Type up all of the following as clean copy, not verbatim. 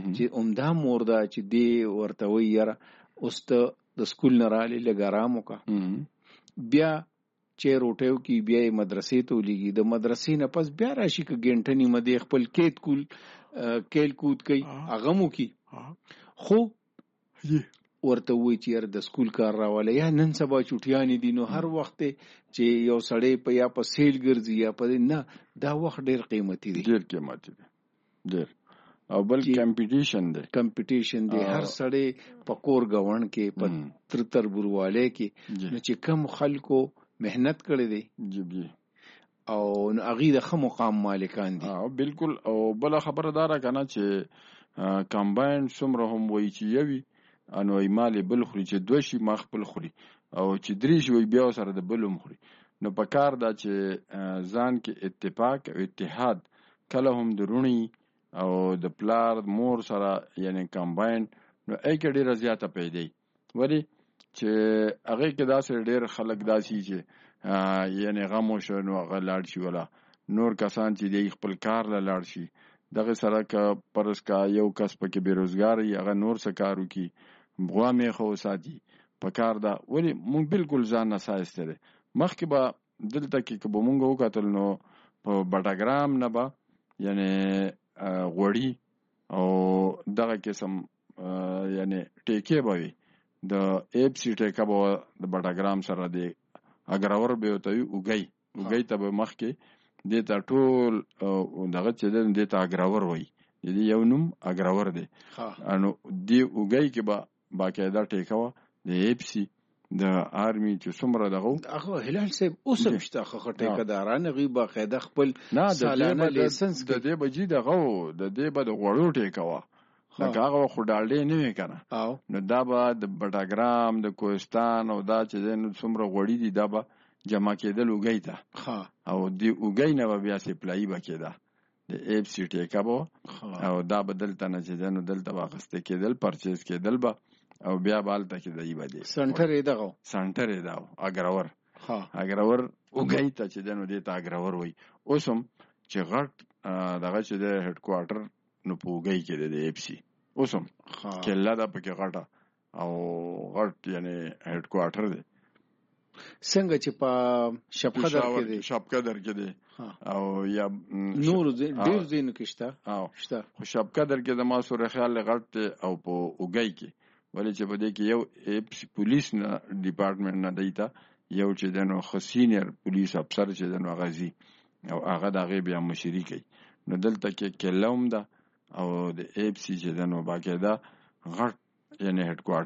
چې عمده مور دا چې دی ورته وایي یاره اوس ته د سکول نه رالی لږ ارام وکړه بیا چې روټیو کې بیا یې مدرسې ته ولیږي د مدرسې نه پس بیا راشي که ګنټه نیمه دی خپل کیل کود کوي هغه مو کوي خو ورته وایي چې یاره د سکول کار راواله یا نن سبا چوټیانې دي نو هر وخت چې یو سړی په یا په سیل ګرځي یا په نه دا وخت ډېر قیمتي دی ډېر او بل کمپټیشن دی هر سړی په کور غوڼ کې په تر برواله کې نو چې کم خلکو محنت کړی دی او هغه د خمو مقام مالکان دي بالکل او بل خبره دارا کنه چې کمباین څومره هم وایي چې یوي انو ایمال بل خوري چې دوه شي ما خپل خوري او چې درې شي بیا سره د بلوم خوري نو په کار دا چې ځان کې اتفاق او اتحاد کله هم درونی او د پلار مور سره یعنی کمباین نو ایکه ډیره زیاته پیدا وي چې هغه کې داسې ډیر خلک داسي چې یعنی غموش نو هغه لاړ شي ولا نور کسان چې دی خپل کار لاړ شي دغه سره ک پرس کا یو کس پکې بیروزګاری هغه نور څه کارو کی بغوا مې خو ساتي په کار دا ولی مونږ بالکل ځان نه سایسته مخکې به دلته کې که به مونږ وکتل نو په بټاګرام نه به یعنی غوړی او دغه قسم یعنی ټیکې به وي د ایپ سی ټیکه به د بټاګرام سره دی اګراور به وته وګي ته به مخکې د تا ټول دغه چې د تا اګراور وي د یو نوم اګراور دی انو دی وګي کې به باقاعده ټیکه د ایپ سی د آرمی چې څومره دغه هلال صاحب اوس هم شته خو ټیکداران غي باقاعده خپل سالانه لایسنس د دې بجې دغه د دې به د غوړو ټیکوا لکه هغه خو ډالډې نه وي کنه نو دا به د بټاګرام د کوهستان او دا چې نو څومره غوړي دي دا به جمع کېدل وګی ته او دی وګی نه بیا سپلای بکیدا د ایپ سی ټیکا به او دا بدلته نه چې نو دلته واغسته کېدل پرچیز کېدل به او بیا بالته کې دی باندې سنټر یې داو اګراور وګی ته چې نو دی ته اګراور وای اوسم چې غټ دغه چې د هډ کوارټر نو پوګی کې د ایپ سی اوسم کله دا پکې غټه او غټ یعنی هډ کوارټر دی څنګه چې په شپقدر کې دی او یا نور ډیر زین کې شته خو شپقدر کې د ما سره خیال غټ او په وګی کې ولې چې په دې کې یو ایپ پولیس نه ډپارټمنټ نه دیتا یو چې دنو خسینر پولیس افسر چې دنو غازی او هغه دغه بیا مشري کوي نو دلته کې کلوم ده او د ایپ سی چې دنو باقاعده غټ یعنی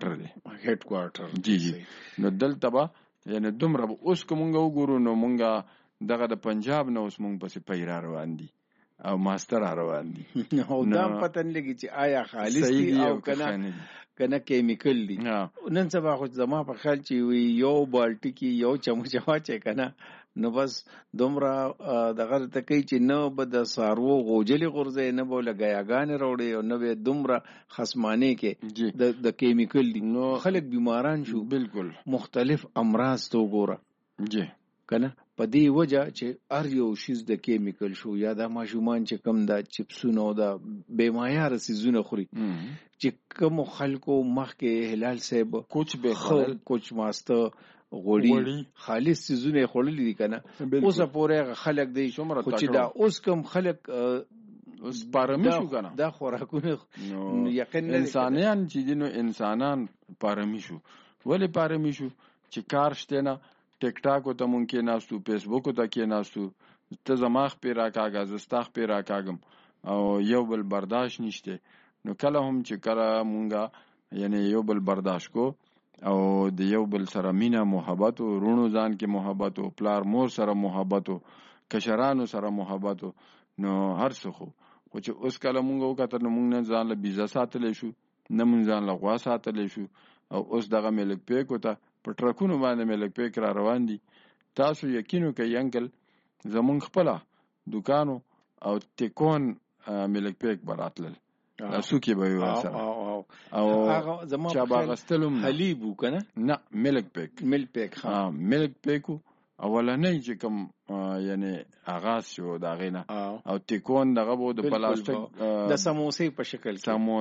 هډ کوارټر جی نو دلته با یعنی دومره اوس کومګه وګورو نو مونږه دغه د پنجاب نه اوس مونږ پسې پیرا روان دي او ماستر روان دي نو دا پتن لګي چې آیا خالص دي او کنه کیمیکل دي نن سبا خو زما په خیال چې یو بالټي کې یو چمچ واچي کنه نو بس دومره دغه ته کوي چې نه به د سارو غوجلې غورځي نه به لګیاګان وروړي او نه به دومره خصمانه کې د کیمیکل دي نو خلک بیماران شو بالکل مختلف امراض تو ګوره جی کنه په دې وجه چې ار یو شیز د کیمیکل شو یا د ماشومان چې کم دا چپسونه او د بیمایار سيزونه خوري چې کوم خلکو مخکې هلال صاحب کوچ ماسته غوړي خالص سيزونه خورلې دي کنه اوس پورې خلک دی خو چې دا اوس کم خلک اوس پارمی شو کنه دا خوراکونه یقینا انسانان چې دینو انسانان پارمی شو ولې پارمی شو چې کار شته نه ټیک ټاک ته مونږ کې ناستو فیسبوک ته کې ناستو ته زماخ پی راکاګه زستاخ پی راکاګم او یو بل برداشت نشته نو کله هم چې کله مونږه یعنی یو بل برداشت کو او د یو بل سره مینا محبت او رونو ځان کې محبت او پلار مور سره محبت او کشرانو سره محبت نو هر څه خو چې اوس کله مونږ وکړو نو مونږ نه ځان له بیزا ساتلې شو نه مونږ ځان له غوا ساتلې شو او اوس دغه ملک پیکو ته په ټرکونو باندې ملک پیک را روان دي تاسو یقینو کوي انکل زمونږ خپل دکانو او تکون ملک پیک براتل تاسو کې به واسه او هغه زموږ چا باغستلم حلیب کنه نه ملک پیک ها ملک پیکو اولنې چې کوم یعنی آغاز شو دا غینه او تکون دغه بو د پلاستیک د سموسې په شکل